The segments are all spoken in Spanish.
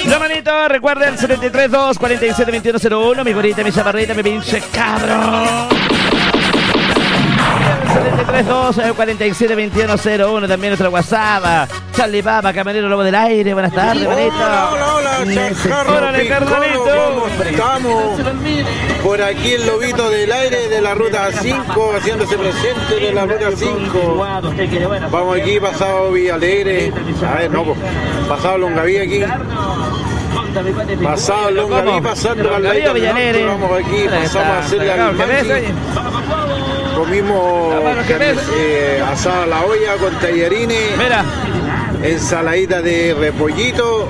Ya, manito, recuerda el 732-472101. Mi gorita, mi chaparrita, mi pinche cabrón. 732-472101. También nuestro WhatsApp. Charlie Papa, Camarero Lobo del Aire. Buenas tardes, manito. Hola, Órale, carnalito. Estamos por aquí el Lobito del Aire de la Ruta 5, haciéndose presente de la Ruta 5. Vamos aquí, pasado Villa Alegre. A ver, no, pues, pasado Longaví aquí. Pasado Longaví, pasando al lado. Vamos aquí, pasamos a hacerle al Manji. Comimos asado a la olla con tallarines. Mira. Ensaladita de repollito.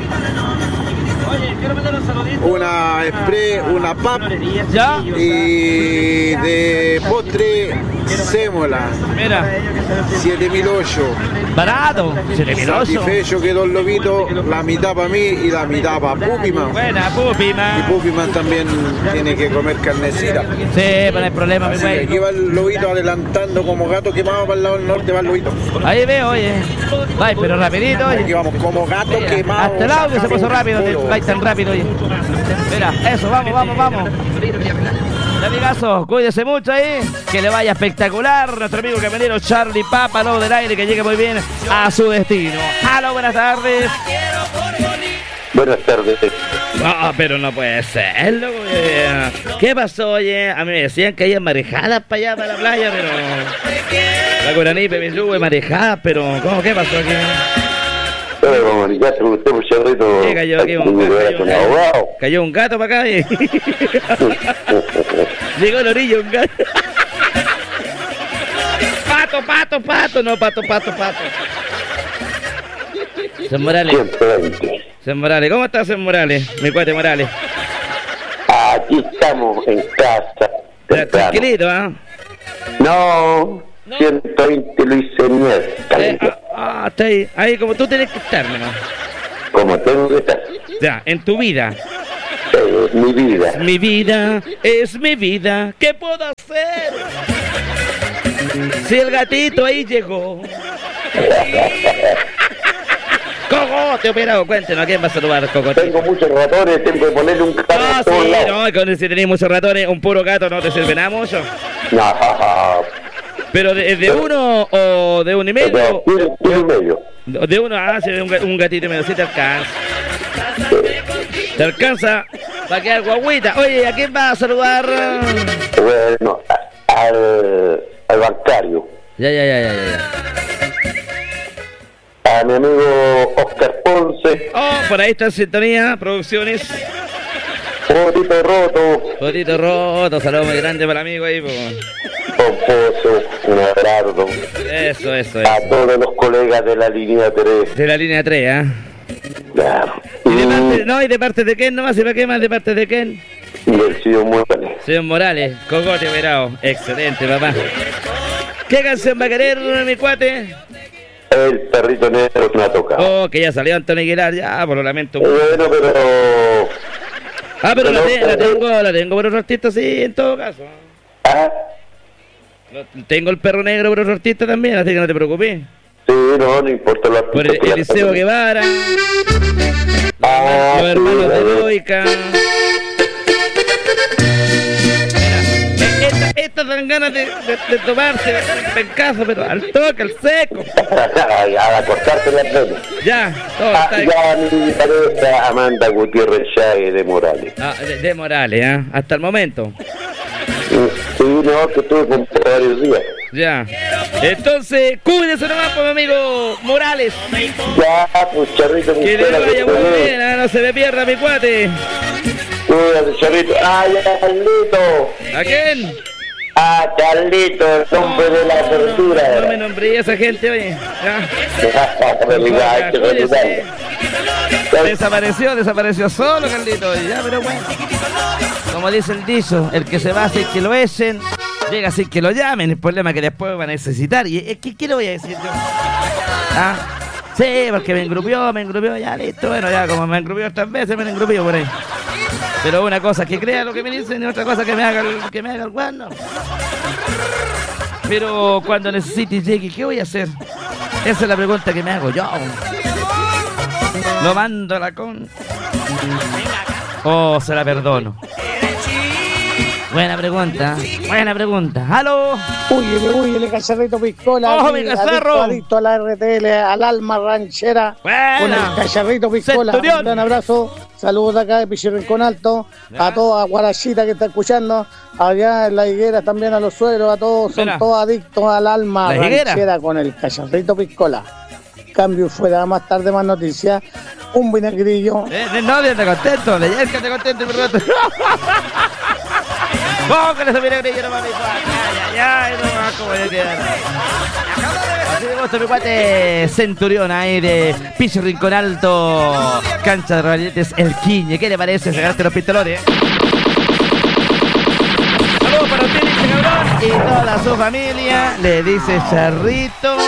Una express, una pap. ¿Ya? Y de postre, sémola. Mira. 7.008. Barato. 7.008. Satisfecho quedó el Lobito, la mitad para mí y la mitad para Pupiman. Buena, Pupiman. Y Pupiman también tiene que comer carnecita. Sí, pero no hay problema, mi Así que güey. aquí va el Lobito adelantando como gato quemado para el lado del norte, va el Lobito. Ahí veo, oye. Vai, pero rapidito, Aquí oye. vamos como gato quemado. Hasta el audio se puso rápido, Puro. vai tan rápido, oye. Mira, eso, vamos. Amigazo, cuídese mucho ahí, que le vaya espectacular. Nuestro amigo caminero Charlie Papa, Lobo del Aire, que llegue muy bien a su destino. Aló, buenas tardes. Buenas tardes. No, pero no puede ser, loco. ¿Qué pasó, oye? A mí me decían que hay marejadas para allá, para la playa, pero... La Guaraní, mi sube marejadas, pero... ¿Cómo? ¿Qué pasó aquí? Pero comunicarse con usted, Charrito. Sí, cayó aquí cayó un gato para acá y... Llegó a la orilla un gato. Pato. No, pato. Sen Morales. 120. Sen Morales. ¿Cómo estás, Sen Morales? Mi cuate Morales. Aquí estamos en casa. temprano. Tranquilito, ¿ah? No, 120 lo hice mierda. Está ahí como tú tienes que estar, ¿no? Como tengo que estar. Ya, en tu vida. Es mi vida. Mi vida es mi vida. ¿Qué puedo hacer? Si el gatito ahí llegó. Cogote operado, cuéntenos, ¿a quién va a saludar, Cogote? Tengo muchos ratones, tengo que ponerle un gato No, a todos sí, lados. no, si tenéis muchos ratones, un puro gato no te sirve nada mucho. No, ¿Pero de uno o de uno y medio? uno y medio. De uno, sí, un gatito y medio, sí te alcanza. Te alcanza para quedar guagüita. Oye, ¿a quién va a saludar? Bueno, al bancario. Ya. A mi amigo Oscar Ponce. Oh, por ahí está en sintonía, producciones. Potito roto. Saludos muy grande para el amigo ahí. Pomposo, un abrazo. Eso. A todos los colegas de la línea 3. De la línea 3, ¿ah? Claro. ¿Y de parte de quién nomás? ¿Y para qué más de parte de quién? Del señor Morales. Señor Morales, Cogote Verao. Excelente, papá. ¿Qué canción va a querer, mi cuate? El perrito negro que me ha tocado. Oh, que ya salió Antonio Aguilar, ya, por lo lamento. Bueno, pero... Pero la tengo por otro artista, sí, en todo caso. ¿Ah? Tengo el perro negro por otro artista también, así que no te preocupes. Sí, no importa lo Por artista. Eliseo Guevara, los hermanos de Loica. Mira, estas dan ganas de tomarse un pencazo, pero al toque, al seco. A cortarte las venas. Ya, todo está ahí. Ya mi pareja Amanda Gutiérrez Chávez de Morales. De Morales, ¿ah? Hasta el momento. Sí, no, que estuve con varios días. Ya. Entonces, cuídese nomás, pues, mi amigo Morales. Ya, pues, Charrito. Que le vaya muy bien, no se me pierda, mi cuate. Cuídate, Charrito. Ya, Carlito. ¿A quién? Carlito, el nombre de la verdura. No me nombré a esa gente, oye. Desapareció solo, Carlito. Ya, pero bueno. Como dice el dicho, el que se va sin que lo echen, llega sin que lo llamen. El problema es que después va a necesitar. ¿Y qué le voy a decir yo? Sí, porque me engrupió, ya listo. Bueno, ya como me engrupió estas veces, me engrupió por ahí. Pero una cosa es que crea lo que me dicen y otra cosa es que me haga el guano. Pero cuando necesite y llegue, ¿qué voy a hacer? Esa es la pregunta que me hago yo. Lo mando a la con... Oh, se la perdono. Buena pregunta. ¡Aló! Uy, Cacharrito Piscola. ¡Oh, mi Cazarro! Adicto a la RTL, al alma ranchera. Buena. Con el Cacharrito Piscola. Centurión. Un gran abrazo. Saludos de acá de Pichirrincón Alto. Ya. A toda Guarachita que está escuchando. Allá en la higuera también a los suegros. A todos, son Mira. todos adictos al alma ¿La higuera? ranchera con el Cacharrito Piscola. Cambio fuera, más tarde más noticias. Un vinagrillo. No, te contento. Le que te contento, perdón. Póngale ese vinagrillo, no mami. Ay, no más como yo quiero. Así me gusta mi cuate Centurión ahí de Picho Rincón Alto, cancha de Raballetes El Quiñe. ¿Qué le parece? Se ganaste los pistolones. Saludos para usted, dice cabrón, y toda su familia. Le dice Charrito.